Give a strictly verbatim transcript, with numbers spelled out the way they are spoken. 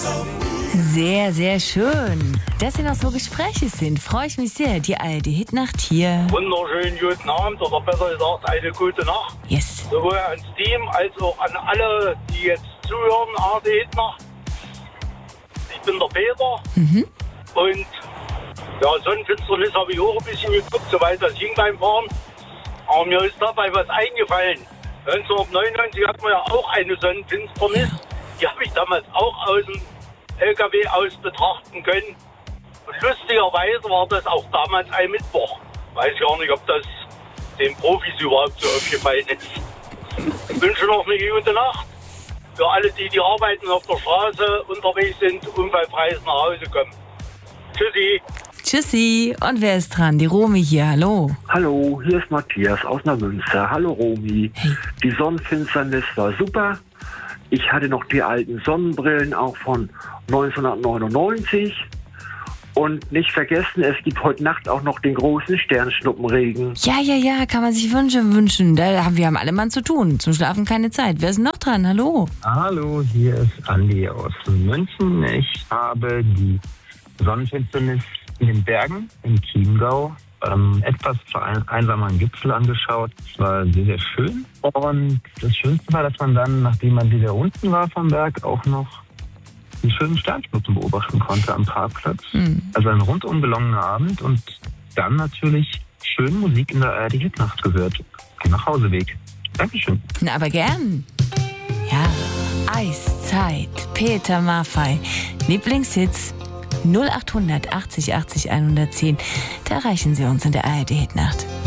Sehr, sehr schön. Dass Sie noch so Gespräche sind, freue ich mich sehr. Die A R D-Hitnacht hier. Wunderschönen guten Abend oder besser gesagt eine gute Nacht. Yes. Sowohl ans Team als auch an alle, die jetzt zuhören, A R D-Hitnacht. Ich bin der Peter Mhm. und ja, Sonnenfinsternis habe ich auch ein bisschen geguckt, soweit das ging beim Fahren. Aber mir ist dabei was eingefallen. neunzehnhundertneunundneunzig hatten wir ja auch eine Sonnenfinsternis. Die habe ich damals auch aus dem L K W aus betrachten können. Und lustigerweise war das auch damals ein Mittwoch. Weiß gar nicht, ob das den Profis überhaupt so aufgefallen ist. Ich wünsche noch eine gute Nacht. Für alle, die die arbeiten auf der Straße unterwegs sind, unfallfrei nach Hause kommen. Tschüssi. Tschüssi. Und wer ist dran? Die Romy hier. Hallo. Hallo, hier ist Matthias aus Neumünster. Hallo Romy. Hey. Die Sonnenfinsternis war super. Ich hatte noch die alten Sonnenbrillen auch von neunzehnhundertneunundneunzig. Und nicht vergessen, es gibt heute Nacht auch noch den großen Sternschnuppenregen. Ja, ja, ja, kann man sich Wünsche wünschen. Da haben wir haben alle Mann zu tun. Zum Schlafen keine Zeit. Wer ist noch dran? Hallo. Hallo, hier ist Andi aus München. Ich habe die Sonnenfinsternis in den Bergen im Chiemgau ähm, etwas zu einem einsamen Gipfel angeschaut. Es war sehr, sehr schön. Und das Schönste war, dass man dann, nachdem man wieder unten war vom Berg, auch noch die schönen Sternschnuppen beobachten konnte am Parkplatz. Hm. Also ein rundum gelungener Abend und dann natürlich schön Musik in der A R D-Hitnacht gehört. Den Nachhauseweg. Dankeschön. Na, aber gern. Ja, Eiszeit. Peter Maffay. Lieblingshits null acht hundert achtzig achtzig hundertzehn. Da erreichen Sie uns in der A R D-Hitnacht.